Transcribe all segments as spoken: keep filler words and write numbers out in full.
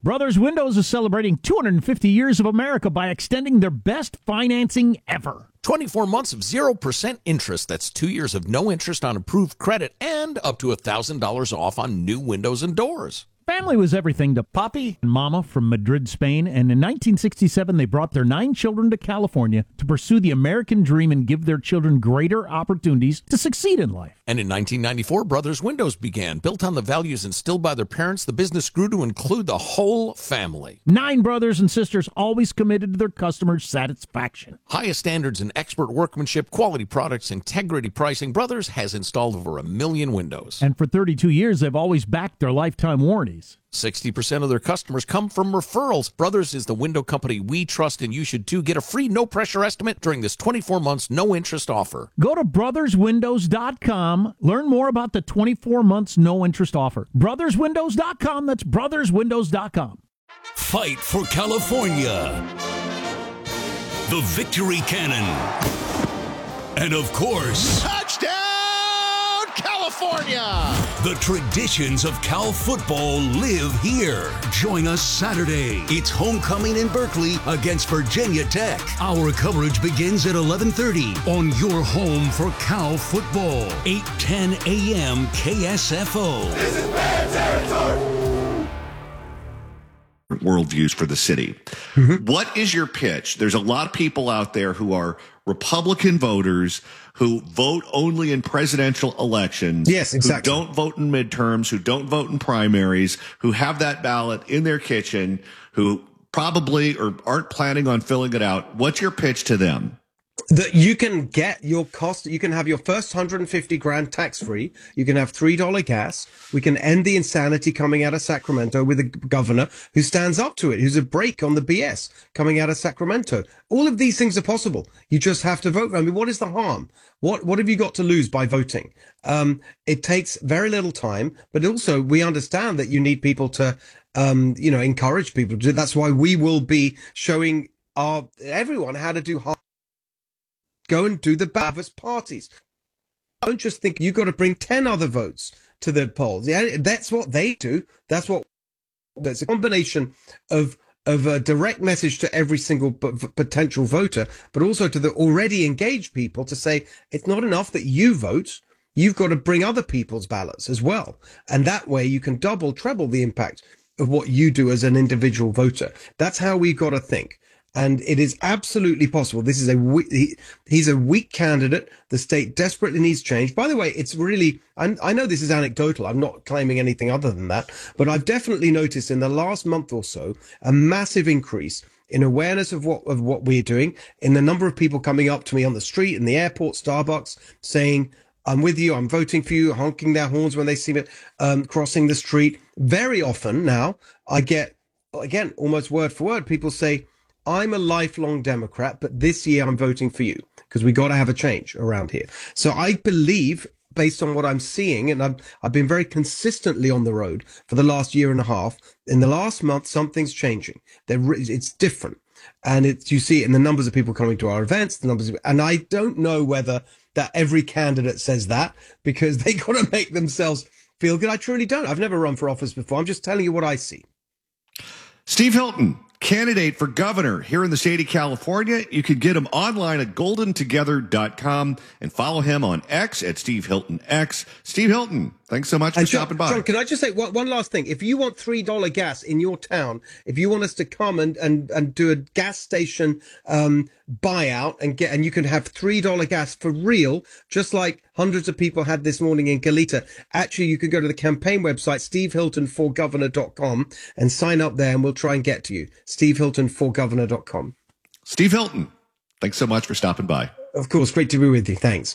Brothers Windows is celebrating two hundred fifty years of America by extending their best financing ever. twenty-four months of zero percent interest. That's two years of no interest on approved credit and up to one thousand dollars off on new windows and doors. Family was everything to Papi and Mama from Madrid, Spain, and in nineteen sixty-seven they brought their nine children to California to pursue the American dream and give their children greater opportunities to succeed in life. And in nineteen ninety-four, Brothers Windows began. Built on the values instilled by their parents, the business grew to include the whole family. Nine brothers and sisters always committed to their customers' satisfaction. Highest standards in expert workmanship, quality products, integrity pricing. Brothers has installed over a million windows. And for thirty-two years, they've always backed their lifetime warranties. sixty percent of their customers come from referrals. Brothers is the window company we trust, and you should too. Get a free no-pressure estimate during this twenty-four months no-interest offer. Go to brothers windows dot com. Learn more about the twenty-four months no-interest offer. brothers windows dot com. That's brothers windows dot com. Fight for California. The Victory Cannon. And of course, touchdown, California! The traditions of Cal football live here. Join us Saturday. It's homecoming in Berkeley against Virginia Tech. Our coverage begins at eleven thirty on your home for Cal football. eight ten a.m. K S F O. This is bad territory. Worldviews for the city. Mm-hmm. What is your pitch? There's a lot of people out there who are Republican voters who vote only in presidential elections. Yes, exactly. Who don't vote in midterms, who don't vote in primaries, who have that ballot in their kitchen, who probably or aren't planning on filling it out. What's your pitch to them? That you can get your cost, you can have your first one hundred fifty grand tax free. You can have three dollars gas. We can end the insanity coming out of Sacramento with a governor who stands up to it, who's a break on the B S coming out of Sacramento. All of these things are possible. You just have to vote. I mean, what is the harm? What, what have you got to lose by voting? Um, it takes very little time, but also we understand that you need people to, um, you know, encourage people to do. That's why we will be showing our, everyone how to do hard. Go and do the Bavas parties. Don't just think you've got to bring ten other votes to the polls. Yeah, that's what they do. That's what, that's a combination of, of a direct message to every single p- potential voter, but also to the already engaged people to say, it's not enough that you vote. You've got to bring other people's ballots as well. And that way you can double, treble the impact of what you do as an individual voter. That's how we've got to think. And it is absolutely possible. This is a we- he, he's a weak candidate. The state desperately needs change. By the way, it's really, I, I know this is anecdotal. I'm not claiming anything other than that, but I've definitely noticed in the last month or so a massive increase in awareness of what of what we're doing, in the number of people coming up to me on the street, in the airport, Starbucks, saying, I'm with you, I'm voting for you, honking their horns when they see me um, crossing the street. Very often now, I get, again, almost word for word, people say, I'm a lifelong Democrat, but this year I'm voting for you because we got to have a change around here. So I believe, based on what I'm seeing, and I've, I've been very consistently on the road for the last year and a half. In the last month, something's changing. There, it's different. And it's, you see it in the numbers of people coming to our events, the numbers of, and I don't know whether that every candidate says that because they got to make themselves feel good. I truly don't. I've never run for office before. I'm just telling you what I see. Steve Hilton, candidate for governor here in the state of California. You can get him online at golden together dot com and follow him on X at Steve Hilton X. Steve Hilton, thanks so much for and John, stopping by. John, can I just say one, one last thing? If you want three dollars gas in your town, if you want us to come and, and, and do a gas station um, buyout and get, and you can have three dollars gas for real, just like hundreds of people had this morning in Goleta. Actually, you can go to the campaign website, steve hilton for governor dot com, and sign up there, and we'll try and get to you. steve hilton for governor dot com. Steve Hilton, thanks so much for stopping by. Of course, great to be with you. Thanks.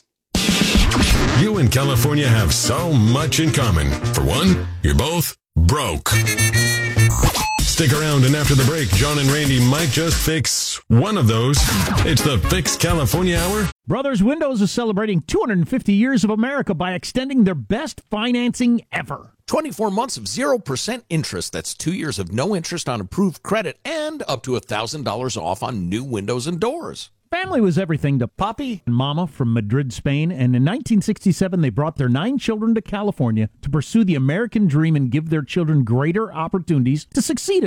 You and California have so much in common. For one, you're both broke. Stick around, and after the break, John and Randy might just fix one of those. It's the Fix California Hour. Brothers Windows is celebrating two hundred fifty years of America by extending their best financing ever. twenty-four months of zero percent interest. That's two years of no interest on approved credit and up to one thousand dollars off on new windows and doors. Family was everything to Papi and Mama from Madrid, Spain, and in nineteen sixty-seven they brought their nine children to California to pursue the American dream and give their children greater opportunities to succeed.